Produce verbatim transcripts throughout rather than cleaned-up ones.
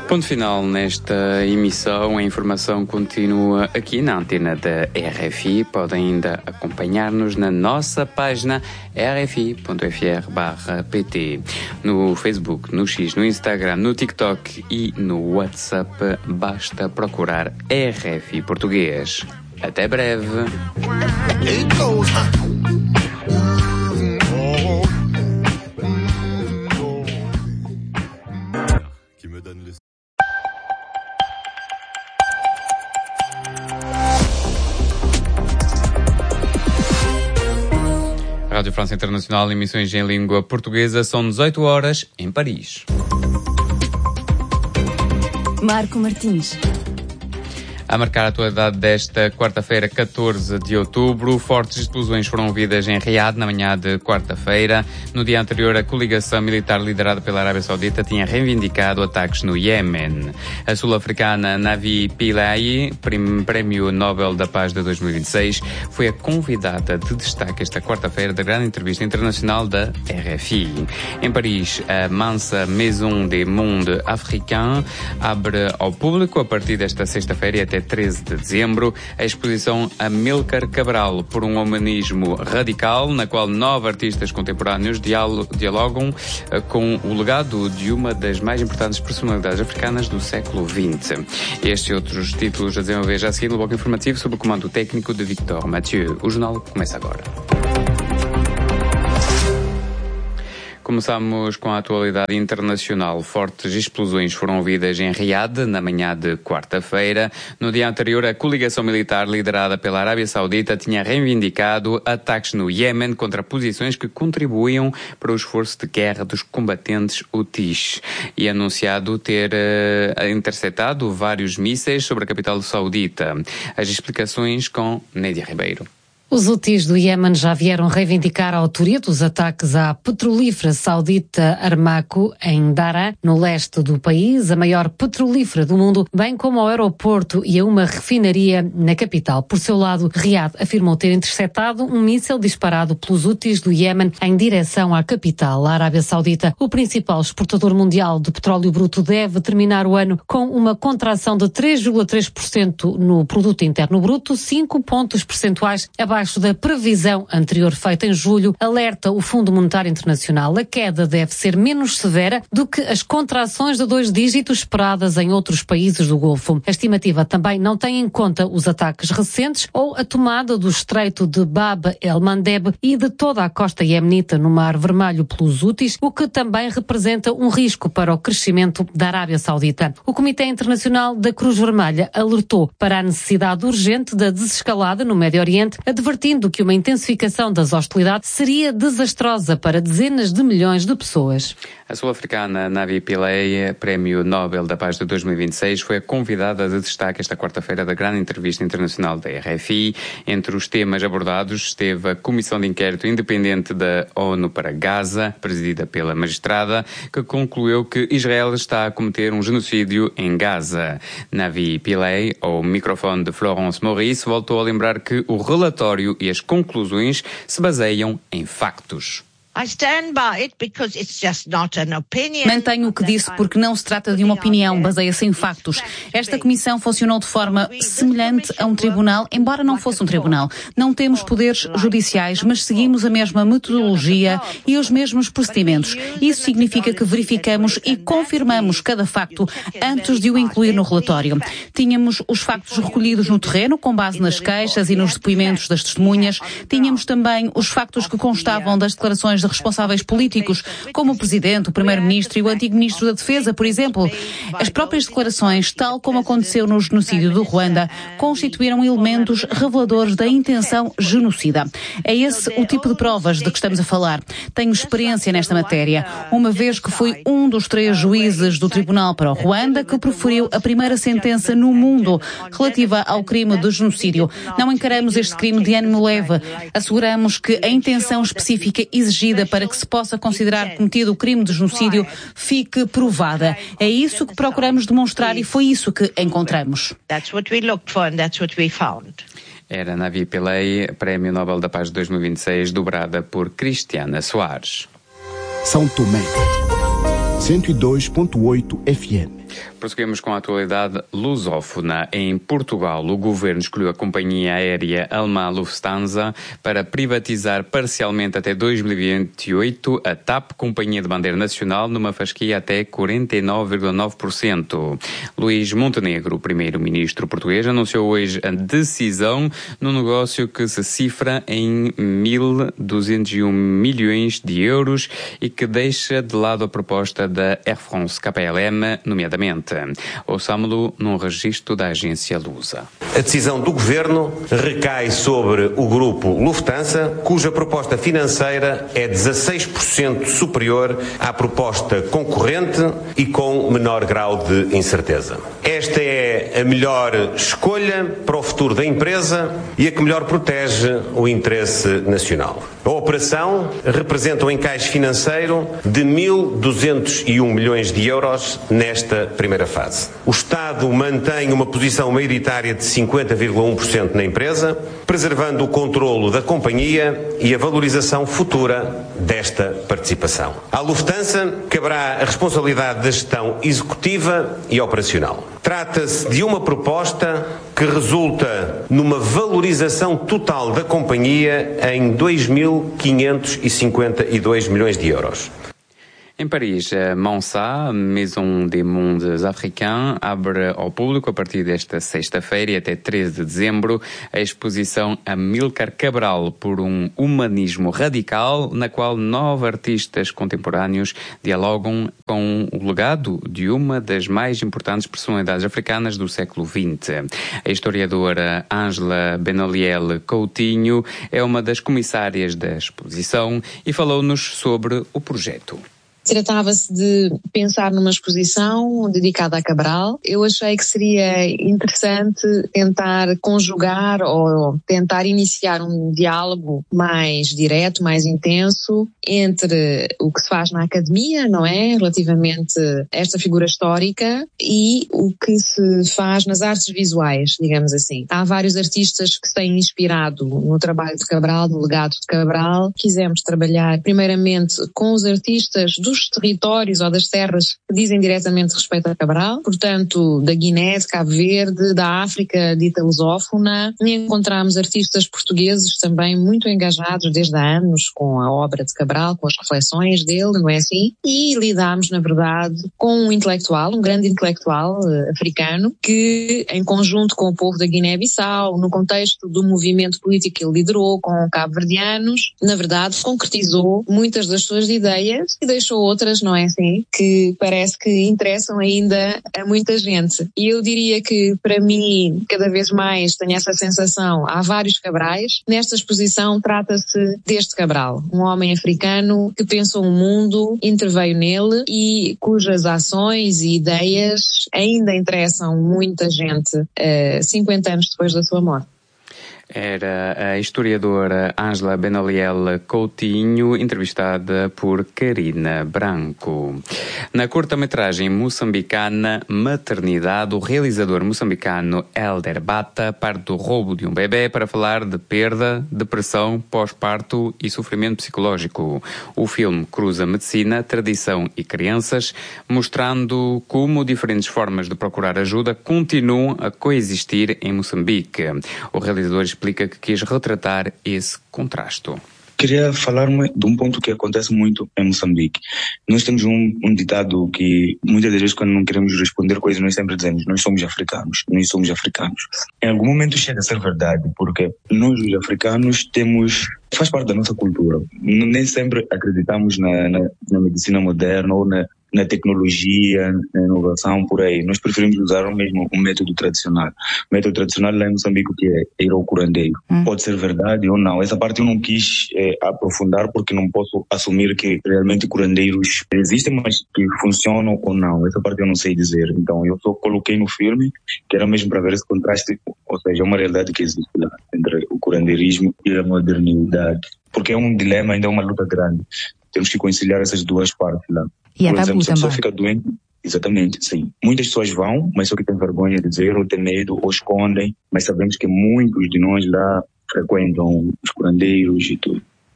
Ponto final nesta emissão. A informação continua aqui na antena da R F I. Podem ainda acompanhar-nos na nossa página r f i ponto f r barra p t, no Facebook, no X, no Instagram, no TikTok e no WhatsApp. Basta procurar R F I Português. Até breve. Rádio França Internacional, emissões em língua portuguesa, são dezoito horas em Paris. Marco Martins. A marcar a atualidade desta quarta-feira, catorze de outubro, fortes explosões foram ouvidas em Riad na manhã de quarta-feira. No dia anterior, a coligação militar liderada pela Arábia Saudita tinha reivindicado ataques no Iêmen. A sul-africana Navi Pillay, Prémio Nobel da Paz de dois mil e vinte e seis, foi a convidada de destaque esta quarta-feira da grande entrevista internacional da R F I. Em Paris, a Mansa Maison des Mondes Africains abre ao público a partir desta sexta-feira e até treze de dezembro, a exposição Amílcar Cabral, por um humanismo radical, na qual nove artistas contemporâneos dialogam com o legado de uma das mais importantes personalidades africanas do século vinte. Estes e outros títulos a desenvolver já a seguir no bloco informativo sob o comando técnico de Victor Mathieu. O jornal começa agora. Começamos com a atualidade internacional. Fortes explosões foram ouvidas em Riad na manhã de quarta-feira. No dia anterior, a coligação militar liderada pela Arábia Saudita tinha reivindicado ataques no Iêmen contra posições que contribuíam para o esforço de guerra dos combatentes Houthis e anunciado ter uh, interceptado vários mísseis sobre a capital saudita. As explicações com Nédia Ribeiro. Os Houthis do Iêmen já vieram reivindicar a autoria dos ataques à petrolífera saudita Aramco em Daraa, no leste do país, a maior petrolífera do mundo, bem como ao aeroporto e a uma refinaria na capital. Por seu lado, Riad afirmou ter interceptado um míssil disparado pelos Houthis do Iêmen em direção à capital, a Arábia Saudita. O principal exportador mundial de petróleo bruto deve terminar o ano com uma contração de três vírgula três por cento no produto interno bruto, cinco pontos percentuais abaixo abaixo da previsão anterior feita em julho, alerta o Fundo Monetário Internacional. A queda deve ser menos severa do que as contrações de dois dígitos esperadas em outros países do Golfo. A estimativa também não tem em conta os ataques recentes ou a tomada do estreito de Bab el-Mandeb e de toda a costa iemenita no Mar Vermelho pelos Houthis, o que também representa um risco para o crescimento da Arábia Saudita. O Comitê Internacional da Cruz Vermelha alertou para a necessidade urgente da desescalada no Médio Oriente, advertindo que uma intensificação das hostilidades seria desastrosa para dezenas de milhões de pessoas. A sul-africana Navi Pillay, Prémio Nobel da Paz de dois mil e vinte e seis, foi a convidada de destaque esta quarta-feira da grande entrevista internacional da R F I. Entre os temas abordados esteve a Comissão de Inquérito Independente da ONU para Gaza, presidida pela magistrada, que concluiu que Israel está a cometer um genocídio em Gaza. Navi Pillay, ao microfone de Florence Maurice, voltou a lembrar que o relatório e as conclusões se baseiam em factos. Mantenho o que disse porque não se trata de uma opinião, baseia-se em factos. Esta comissão funcionou de forma semelhante a um tribunal, embora não fosse um tribunal. Não temos poderes judiciais, mas seguimos a mesma metodologia e os mesmos procedimentos. Isso significa que verificamos e confirmamos cada facto antes de o incluir no relatório. Tínhamos os factos recolhidos no terreno, com base nas queixas e nos depoimentos das testemunhas. Tínhamos também os factos que constavam das declarações de responsáveis políticos, como o Presidente, o Primeiro-Ministro e o antigo Ministro da Defesa, por exemplo. As próprias declarações, tal como aconteceu no genocídio do Ruanda, constituíram elementos reveladores da intenção genocida. É esse o tipo de provas de que estamos a falar. Tenho experiência nesta matéria, uma vez que fui um dos três juízes do Tribunal para o Ruanda que proferiu a primeira sentença no mundo relativa ao crime de genocídio. Não encaramos este crime de ânimo leve. Asseguramos que a intenção específica exigida para que se possa considerar cometido o crime de genocídio fique provada. É isso que procuramos demonstrar e foi isso que encontramos. Era Navi Pillay, Prémio Nobel da Paz de dois mil e vinte e seis, dobrada por Cristiana Soares. São Tomé, cento e dois ponto oito F M. Prosseguimos com a atualidade lusófona. Em Portugal, o governo escolheu a companhia aérea alemã Lufthansa para privatizar parcialmente até dois mil e vinte e oito a TAP, companhia de bandeira nacional, numa fasquia até quarenta e nove vírgula nove por cento. Luís Montenegro, o primeiro-ministro português, anunciou hoje a decisão no negócio que se cifra em mil duzentos e um milhões de euros e que deixa de lado a proposta da Air France K L M, nomeadamente. Ouçamo-lo num registro da agência Lusa. A decisão do governo recai sobre o grupo Lufthansa, cuja proposta financeira é dezasseis por cento superior à proposta concorrente e com menor grau de incerteza. Esta é a melhor escolha para o futuro da empresa e a que melhor protege o interesse nacional. A operação representa um encaixe financeiro de mil duzentos e um milhões de euros nesta primeira fase. O Estado mantém uma posição maioritária de cinquenta vírgula um por cento na empresa, preservando o controlo da companhia e a valorização futura desta participação. À Lufthansa caberá a responsabilidade da gestão executiva e operacional. Trata-se de uma proposta que resulta numa valorização total da companhia em dois mil quinhentos e cinquenta e dois milhões de euros. Em Paris, a Monsa, Maison des Mondes Africains, abre ao público a partir desta sexta-feira e até treze de dezembro a exposição Amílcar Cabral por um humanismo radical, na qual nove artistas contemporâneos dialogam com o legado de uma das mais importantes personalidades africanas do século vinte. A historiadora Ângela Benoliel Coutinho é uma das comissárias da exposição e falou-nos sobre o projeto. Tratava-se de pensar numa exposição dedicada a Cabral. Eu achei que seria interessante tentar conjugar ou tentar iniciar um diálogo mais direto, mais intenso entre o que se faz na academia, não é? Relativamente a esta figura histórica e o que se faz nas artes visuais, digamos assim. Há vários artistas que se têm inspirado no trabalho de Cabral, no legado de Cabral. Quisemos trabalhar primeiramente com os artistas dos dos territórios ou das terras que dizem diretamente respeito a Cabral, portanto, da Guiné, de Cabo Verde, da África dita lusófona, e encontramos artistas portugueses também muito engajados desde há anos com a obra de Cabral, com as reflexões dele, não é assim? E lidámos, na verdade, com um intelectual, um grande intelectual uh, africano, que, em conjunto com o povo da Guiné-Bissau, no contexto do movimento político que ele liderou com cabo-verdianos, na verdade, concretizou muitas das suas ideias e deixou outras, não é assim, que parece que interessam ainda a muita gente. E eu diria que, para mim, cada vez mais tenho essa sensação, há vários Cabrais. Nesta exposição trata-se deste Cabral, um homem africano que pensou o mundo, interveio nele e cujas ações e ideias ainda interessam muita gente uh, cinquenta anos depois da sua morte. Era a historiadora Ângela Benoliel Coutinho, entrevistada por Karina Branco. Na curta-metragem moçambicana Maternidade, o realizador moçambicano Helder Bata parte do roubo de um bebê para falar de perda, depressão, pós-parto e sofrimento psicológico. O filme cruza medicina, tradição e crianças, mostrando como diferentes formas de procurar ajuda continuam a coexistir em Moçambique. O realizador explica que quis retratar esse contraste. Queria falar-me de um ponto que acontece muito em Moçambique. Nós temos um, um ditado que muitas das vezes quando não queremos responder coisas nós sempre dizemos, nós somos africanos, nós somos africanos. Em algum momento chega a ser verdade, porque nós os africanos temos, faz parte da nossa cultura. Nem sempre acreditamos na, na, na medicina moderna ou na na tecnologia, na inovação, por aí. Nós preferimos usar o mesmo um método tradicional. O método tradicional lá em Moçambique que é ir ao curandeiro. Hum. Pode ser verdade ou não. Essa parte eu não quis é, aprofundar porque não posso assumir que realmente curandeiros existem, mas que funcionam ou não. Essa parte eu não sei dizer. Então eu só coloquei no filme que era mesmo para ver esse contraste, ou seja, uma realidade que existe lá entre o curandeirismo e a modernidade. Porque é um dilema, ainda é uma luta grande. Temos que conciliar essas duas partes lá. E é Por exemplo, tabu se a pessoa também. fica doente, exatamente, sim. Muitas pessoas vão, mas só que têm vergonha de dizer, ou têm medo, ou escondem, mas sabemos que muitos de nós lá frequentam os curandeiros e tudo.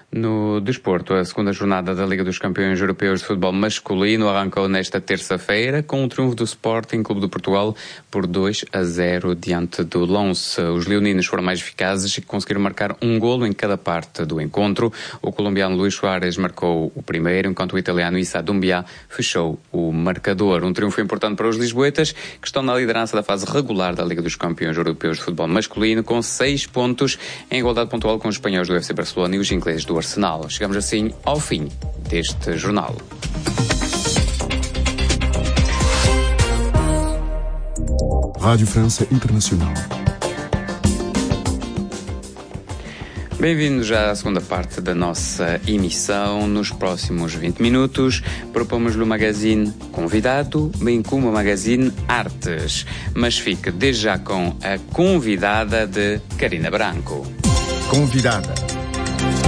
No desporto, a segunda jornada da Liga dos Campeões Europeus de Futebol Masculino arrancou nesta terça-feira com o triunfo do Sporting Clube de Portugal por dois a zero diante do Lens. Os leoninos foram mais eficazes e conseguiram marcar um golo em cada parte do encontro. O colombiano Luís Soares marcou o primeiro, enquanto o italiano Issa Doumbia fechou o marcador. Um triunfo importante para os lisboetas, que estão na liderança da fase regular da Liga dos Campeões Europeus de Futebol Masculino, com seis pontos, em igualdade pontual com os espanhóis do F C Barcelona e os ingleses do Arsenal. Chegamos assim ao fim deste jornal. Rádio França Internacional. Bem-vindos já à segunda parte da nossa emissão. Nos próximos vinte minutos propomos-lhe o magazine Convidado, bem como o magazine Artes. Mas fique desde já com a convidada de Carina Branco. Convidada.